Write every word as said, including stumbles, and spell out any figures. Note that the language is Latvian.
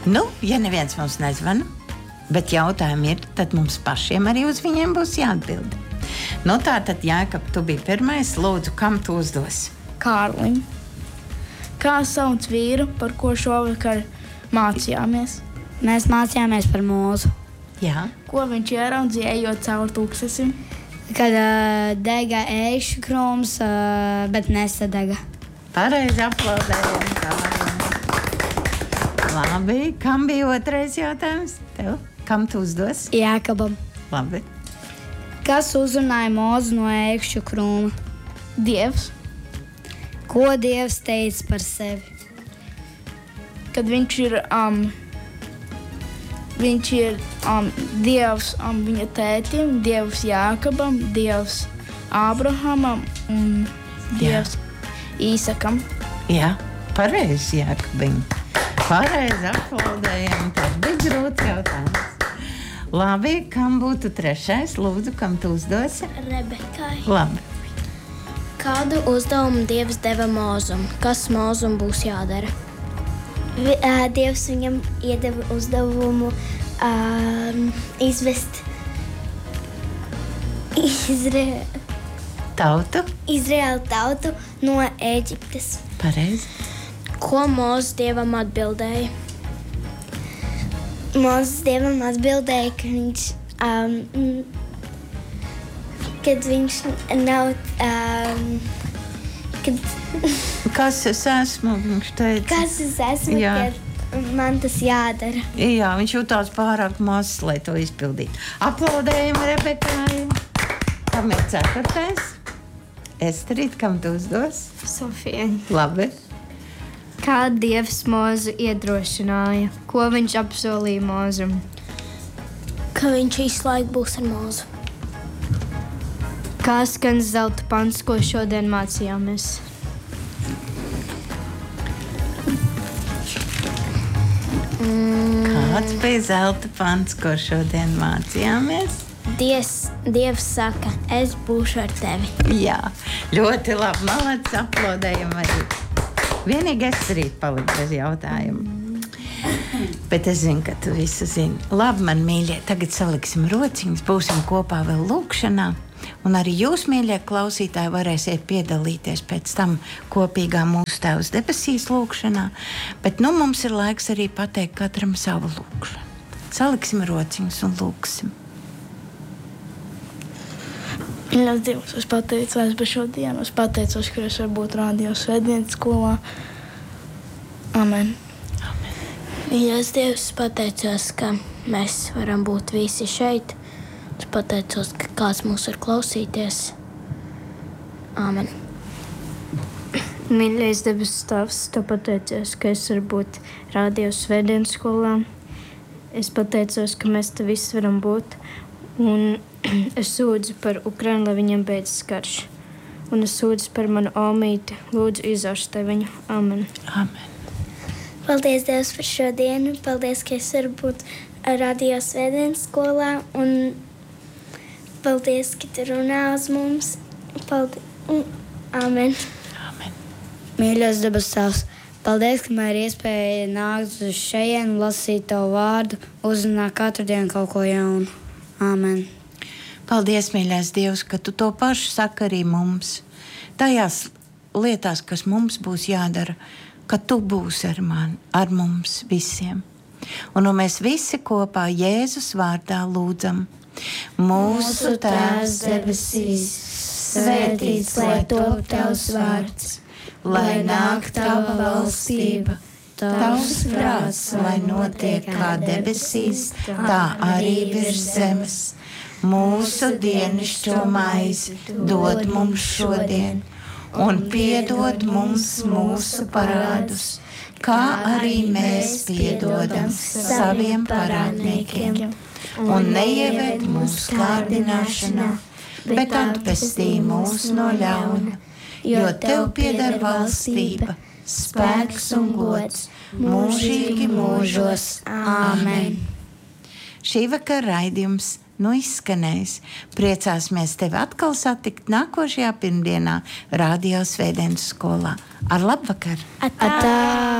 Nu, ja neviens mums nezvana, bet jautājumi ir, tad mums pašiem arī uz viņiem būs jāatbild. Nu tā tad, Jākab, tu biji pirmais, lūdzu, kam tu uzdosi? Kārlim. Kā sauc vīru, par ko šovakar mācījāmies? Mēs mācījāmies par mūzu. Jā. Ko viņš ieraudzīja, ejot cauri tūkstnesim? Kad uh, dega ēkšķu krūms, uh, bet nesadega. Pareizi aplaudējam Kārlim. Labi, kam bija otrais jautājums? Tev? Kam tu uzdosi? Jākabam. Labi. Kas uzrunāja mūzu no ēkšķu krūma? Dievs. Ko Dievs teica par sevi? Kad viņš ir, um, viņš ir um, Dievs um, viņa tētim, Dievs Jākabam, Dievs Ābrahamam un Dievs Jā. Īsakam. Jā, pareizi, Jākabim. Pareizi aplaudējam, tas bija grūts jautājums. Labi, kam būtu trešais? Lūdzu, kam tu uzdosi? Rebekai. Labi. Kādu uzdevumu Dievs deva Mūzum? Kas Mūzum būs jādara? Vi, uh, Dievs viņam iedeva uzdevumu uh, izvest Izraēlu Tautu? Izraēlu tautu no Ēģiptes. Pareizi. Ko Mūzes Dievam atbildēja? Mūzes Dievam atbildēja, ka viņš, um, kad viņš nav, um, kad, Kas es esmu, viņš teica. kas es esmu, Jā. kad man tas jādara. Jā, viņš jutās pārāk mazs, lai to izpildītu. Aplaudējam Rebekai. Kam ir ceturtais? Esterīt, kam tu uzdos? Sofija. Labi. Kā Dievs Mūzu iedrošināja? Ko viņš apsolīja Mūzum? Ka viņš visu laiku būs ar Mūzu. Kā skan zelta pants, ko šodien mācījāmies? Mm. Kāds bija zelta pants, ko šodien mācījāmies? Dievs, Dievs saka, es būšu ar tevi. Jā, ļoti labi. Malacis, aplaudējam arī. Vienīgi Esterīt palika bez jautājumu. Bet es zinu, ka tu visu zini. Labi, man mīļie, tagad saliksim rociņas, būsim kopā vēl lūkšanā. Un arī jūs, mīļie klausītāji, varēsiet piedalīties pēc tam kopīgā mūsu Tēvs debesīs lūkšanā. Bet nu mums ir laiks arī pateikt katram savu lūkšanu. Saliksim rociņas un lūksim. Mīļais Dievs, es pateicos par šo dienu. Es pateicos, ka es varu būt radio svētdienas skolā. Amen. Amen. Mīļais Dievs, es pateicos, ka mēs varam būt visi šeit. Es pateicos, ka kāds mūs var klausīties. Amen. Mīļais debesu Tēvs, tu pateicies, ka es varu būt radio svētdienas skolā. Es pateicos, ka mēs te visi varam būt. Un es sūdzu par Ukrainu, lai viņiem beidzas karš. Un es sūdzu par manu omīti. Lūdzu, izārstē viņu. Amen. Amen. Paldies, Dievs, par šo dienu. Paldies, ka es varu būt radio svētdienas skolā. Un paldies, ka tu runā uz mums. Paldies. Amen. Amen. Mīļais debes Tēvs, paldies, ka man ir iespēja nākt uz šejien, lasīt tavu vārdu, uzzināt katru dienu kaut ko jaunu. Amen. Paldies, mīļais Dievs, ka tu to pašu saki arī mums. Tajās lietās, kas mums būs jādara, ka tu būsi ar mani, ar mums visiem. Un nu mēs visi kopā Jēzus vārdā lūdzam. Mūsu Tēvs debesīs, svētīts lai top tavs vārds, lai nāk tava valstība, tavs prāts, lai notiek kā debesīs, tā arī virs zemes. Mūsu dienascho maizi dod mums šodien, un piedod mums mūsu parādus, kā arī mēs piedodam saviem parādniekiem. Un neieved mūsu kārdināšanā, bet atpestī mūs no ļauna, jo tev pieder valstība, spēks un gods mūžīgi mūžos. Āmen. Šī vakara raidījums nu izskanējis. Priecāsimies tevi atkal satikt nākošajā pirmdienā radio svētdienas skolā. Ar labvakar! Atā!